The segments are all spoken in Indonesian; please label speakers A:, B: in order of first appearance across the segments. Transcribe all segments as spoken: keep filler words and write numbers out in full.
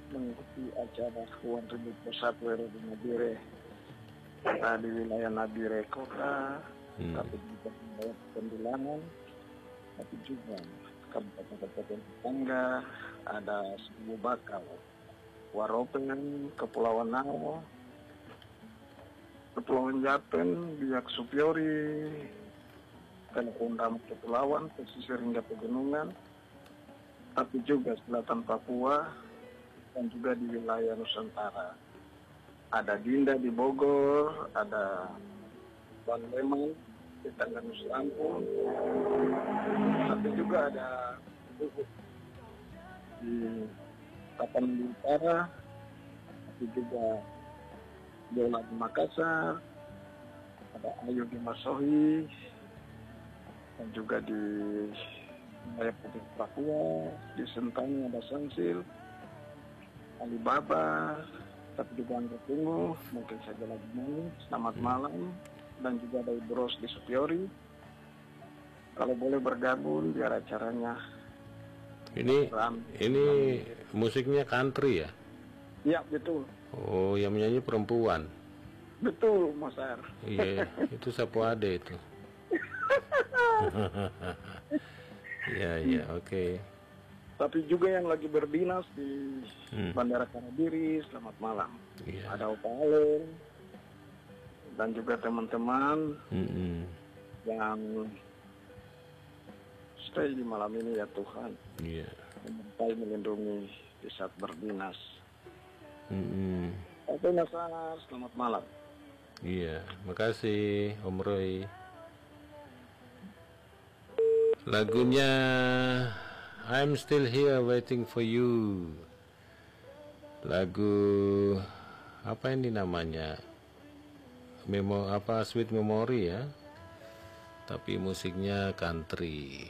A: mengikuti acara One Ribu Satu R W di Nabire, kita di wilayah Nabire Kota,
B: Hmm.
A: tapi juga wilayah Pendulangan, tapi juga kabupaten-kabupaten tetangga, ada Seribu Bakal, Waropen, Kepulauan Nao, Kepulauan Japen, Biak Supiori, Telukundam Kepulauan, pesisir hingga pegunungan, tapi juga selatan Papua, dan juga di wilayah Nusantara. Ada Dinda di Bogor, ada Bang Leman di Tangganus Lampung, tapi juga ada di Tapanuli Utara, tapi juga Jola di Makassar, ada Ayu di Masohi, dan juga di wilayah Putih Papua, di Sentani ada Sansil, Alibaba, tapi juga Anggrek Tunggu, mungkin saja lagi malam, selamat malam, dan juga ada Ibros di Supiori. Kalau boleh bergabung biar acaranya
B: Ini
A: ram.
B: ini musiknya country ya?
A: Ya betul,
B: Oh, yang menyanyi perempuan.
A: betul Mas Ar.
B: Iya, itu Sapu Ade itu. Iya, iya, oke.
A: Tapi juga yang lagi berdinas di
B: Hmm.
A: Bandara Kanabiri, selamat malam.
B: Iya.
A: Ada Opa Alen, dan juga teman-teman
B: Mm-mm.
A: yang stay di malam ini ya Tuhan.
B: Iya.
A: Menyertai melindungi di saat berdinas.
B: Mm-mm.
A: Oke Mas Ar, selamat malam.
B: Iya, makasih Om Roy. Lagunya I'm Still Here Waiting for You. Lagu apa ini namanya? Memo apa Sweet Memory ya. Tapi musiknya country.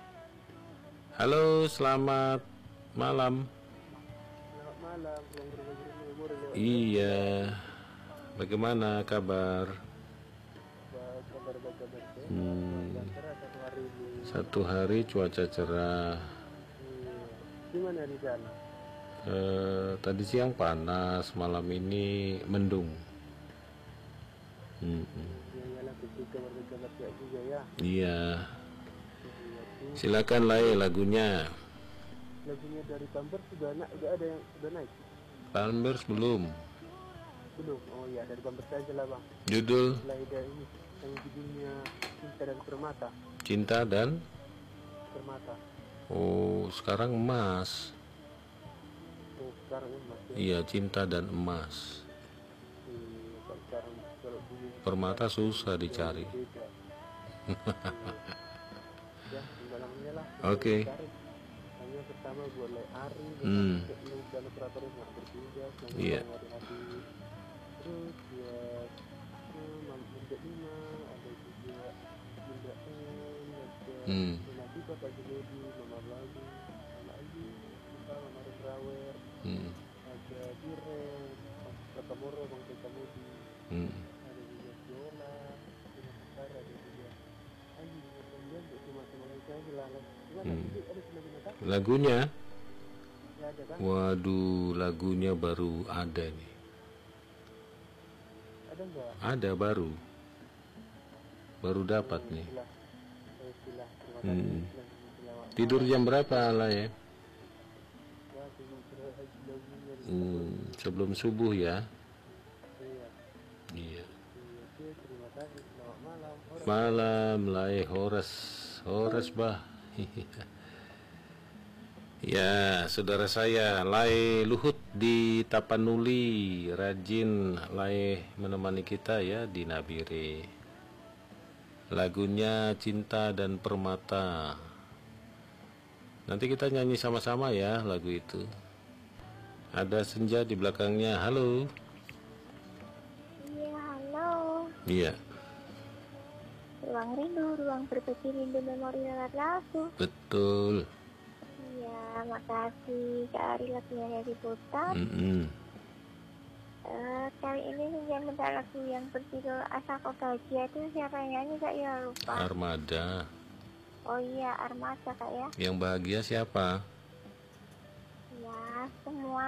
B: Halo, selamat malam.
A: Selamat malam, Bang Guru-Guru.
B: Iya. Bagaimana kabar?
A: Kabar-kabar
B: Hmm,
A: cerah satu hari ini.
B: satu hari cuaca cerah.
A: Gimana di sana?
B: Eh, tadi siang panas, malam ini mendung. Hmm, hmm.
A: Ya iyalah itu kabar-kabar kayak juga ya.
B: Iya. Silakan lah ya lagunya.
A: Lagunya dari Pampers sudah naik, udah ada yang sudah naik.
B: Palmers belum.
A: Belum. Oh iya, dari Pampers aja lah Bang.
B: Judul
A: Mulai dari ini yang judulnya Cinta dan Permata.
B: Cinta dan
A: Permata.
B: Oh, sekarang emas.
A: Oh, sekarang emas ya.
B: Iya, cinta dan emas.
A: Hmm, kalau sekarang kalau dulu
B: Permata susah dicari.
A: beda. Ya, dalamnya lah.
B: Oke.
A: Cari. Hanya pertama buat lay Ari,
B: Hmm.
A: dengan dan operator nggak bertugas, yang
B: Iya.
A: hari-hari. Terus buat Mendak Lima, ada juga Mendak M, ada
B: Hmm.
A: Nanti Bapak Jumedi, Mama Lagu, Mama Ayu, kita Mama Rawer,
B: Hmm.
A: ada Diren, Bapak Moro, Bang Teka Mudi,
B: Hmm.
A: ada juga Viola, Cuma Sekar, ada juga Ayu, kemudian untuk cuma-cuma mereka hilang. Gimana?
B: Hmm.
A: Itu ada sudah binatang?
B: Lagunya,
A: Ya ada kan?
B: waduh, lagunya baru ada nih.
A: Ada enggak?
B: Ada baru. Baru dapat nih.
A: Silah. Eh, silah. Terima kasih.
B: Hmm.
A: Silah. Silah.
B: Tidur jam berapa lah ya?
A: Ya, tunggu berapa lagunya.
B: Hmm, sebelum subuh ya.
A: Iya.
B: Iya.
A: Oke, terima kasih. Selamat malam. Orang
B: Malam lai Horas, Horas bah. Ya, saudara saya Lai Luhut di Tapanuli, rajin Lai menemani kita ya di Nabire. Lagunya Cinta dan Permata. Nanti kita nyanyi sama-sama ya lagu itu. Ada Senja di belakangnya. Halo.
C: Iya, halo.
B: Iya,
C: Ruang rindu, ruang berbagi rindu memori lewat lagu.
B: betul.
C: Iya, makasih Kak Ari lagunya diputar.
B: Mm-mm.
C: Eh, kali ini saya minta lagu yang berjudul Asal Kau Bahagia. Itu siapa yang nyanyi Kak? Ya lupa.
B: Armada.
C: Oh iya, Armada Kak ya.
B: Yang bahagia siapa?
C: Ya, semua